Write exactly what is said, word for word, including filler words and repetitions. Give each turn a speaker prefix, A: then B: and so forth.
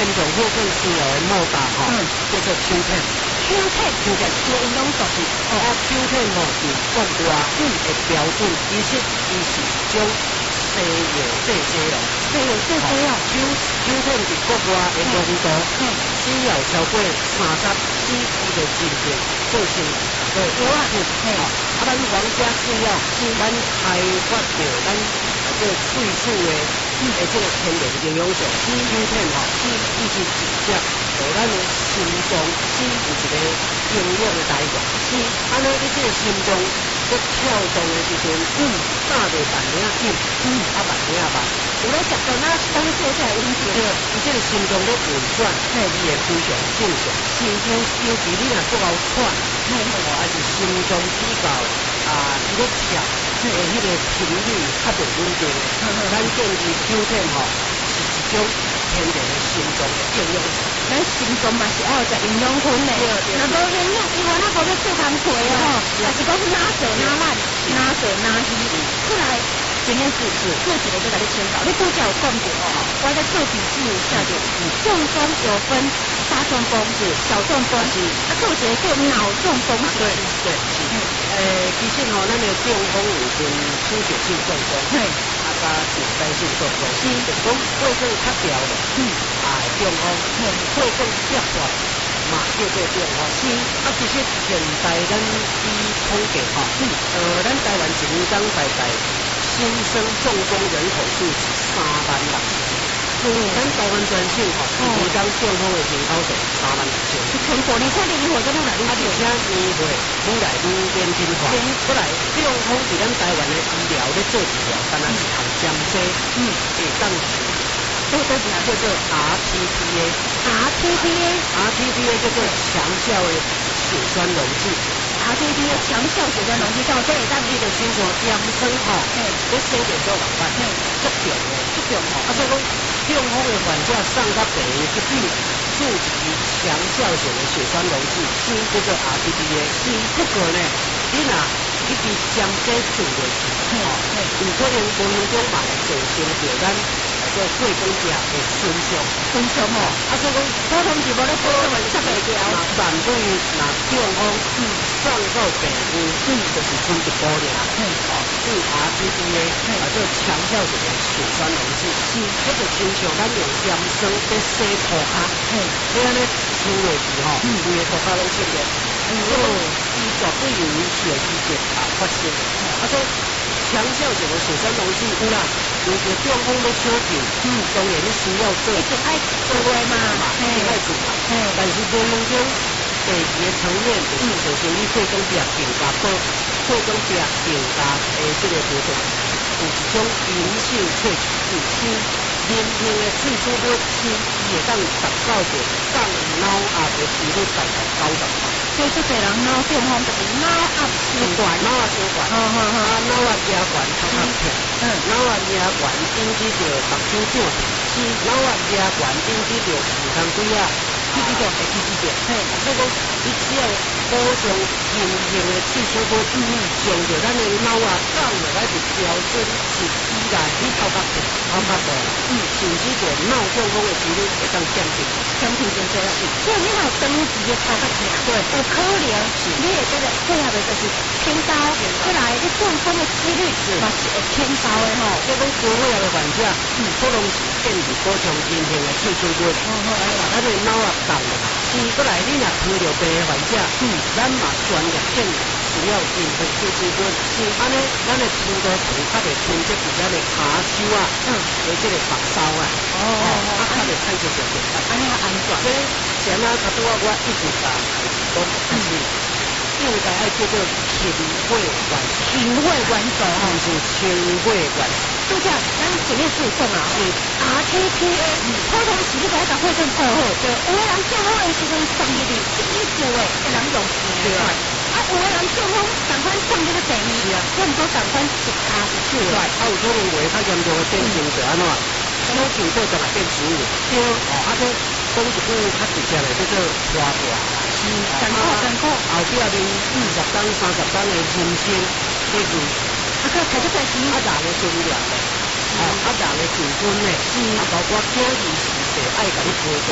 A: 严重后更需要的莫大吼，叫做秋天。
B: 秋天
A: 秋天
B: 是应用属
A: 是哦，啊秋天吼是国外嗯的标准，其实伊是一种西药制剂哦。
B: 西药制剂哦。
A: 秋秋天是国外的浓度，只要超过三十，伊伊就真正做成个药啊。哦，啊，咱皇家制药是咱开发着咱这个萃取的诶这个天然营养素，秋天吼，伊伊是直接互咱的心脏是有一个营养的来源。是，安尼你这个心脏在跳动的时阵，嗯，打着慢领紧，嗯，啊慢领慢。
B: 有咧食到那当做才会引起
A: 对，伊这个心脏咧运转，嘿，伊会非常正常。是，尤尤其你若足够喘，嘿，还是心脏比较啊，伊咧跳，嘿，迄个频率较袂稳定。咱建议秋天吼是一种天然的心脏的营养素。
B: 咱心脏嘛是爱有食营养粉的，若无营养，伊原来无要做工课哦，也是讲哪做哪烂，哪做哪稀，出来。真的是是，做一个要甲你请教，你拄则有讲过哦，我在做笔记有写着，中风有分大中风是小中风是，啊，还有一个叫脑中风是。
A: 对对是，诶，其实吼，咱的中风有分出血性中风，嘿，啊甲紧张性中风，是，就是讲血管较调的，嗯，啊中风，嘿，血管较大嘛叫做中风，是，啊其实现代咱以统计吼，嗯，呃，咱台湾一年当大概新生中风人口数是三万六千，嗯，咱台湾全省吼，一年当中风的人口数是三万六千。
B: 是全国，而且年岁都愈来愈少，
A: 而且年岁愈来愈年轻化。过来，中风是咱台湾的医疗咧做治疗，敢若一项针剂，嗯，会当治。这个是叫做 R T P A，R
B: T P A，R
A: T P A 叫做强效的血栓溶剂。
B: R T P A 强效血栓溶剂，叫做咱
A: 你就亲像盐酸吼，你先点做慢慢，足重的，足重吼。啊，所以讲中风的患者送较病的一笔注集强效型的血栓溶剂，是叫做 R T P A。是，不过呢，你若一支针剂注落去，吼，有可能无形中嘛会造成着咱个血管壁的损伤，
B: 损伤吼。啊，所以讲普通是无咧保养插袂掉。
A: 但对于若中风，嗯，送到病院，嗯，就是分一步尔，嗯，哦，注 R T P A，啊，做强效型的血栓溶剂，是，这就亲像咱用盐酸在洗涂骹，嗯，你安尼冲落去吼，嗯，规个涂骹拢清了，哎呦，伊绝对有引起的事件啊发生，啊，所以强效型的血栓溶剂有啦。有个中风要抢救，嗯，当然你需要做，
B: 一定爱做嘛，
A: 一定爱做嘛。但是无形中第二个层面就是造成你血管壁更加薄，血管壁更加诶，这个叫做有一种阴性萃取物，是黏性的萃取物，是伊会当达到着降脑压的几率大概九十趴。
B: 所以说，侪人脑中风就是脑压伤管，
A: 脑压伤管，啊，脑压加管头壳痛，嗯，脑压加管引起着目睭肿痛，是脑压加管引起着腹腔水啊，起起着会起起着，嘿，所以讲你只要补充阴性的萃取物，嗯，将着咱的脑压降落来是标准值以内，你头壳痛、头壳大，嗯，甚至着脑中风的几率会当降低，
B: 降低真多啦。所以你若有长期的头壳痛，对，有可能你会这个配合的就是偏高，过来你中风的几率嘛是会偏高的吼。
A: 所以讲高血压的患者，嗯，不拢是建议补充阴性的萃取物，来把咱的脑压降落来。是，过来你若糖尿病的患者，嗯，咱嘛专业建议需要阴性萃取物，是安尼，咱的糖度糖较袂囤积伫咱的骹手啊，嗯，的这个目梢啊，哦，啊，较袂产生着病变，
B: 安尼较安全。
A: 所以前啊，差不多我一直甲讲，就是。应该爱叫做清血元素，
B: 清血元素吼，
A: 是清血元素。
B: 拄则咱前面是讲啊，是 R T P A， 普通时你甲迄个血管破好，对，有个人中风的时阵送入去，第一做诶，个人用对啊，啊，有个人中风赶快送入去第二，是啊，我毋过赶快一卡一出来，
A: 啊，有可能话较严重的变成就安怎？小球做就来变植物，对，哦，啊，这讲一句较直接的叫做拖大。
B: 是，艰苦艰苦，
A: 后壁面二十担、三十担的人生结束，
B: 啊，佮开始开始，
A: 啊，大个重量的，哦，啊，大个健康的，啊，包括囝儿时势爱甲你陪伴。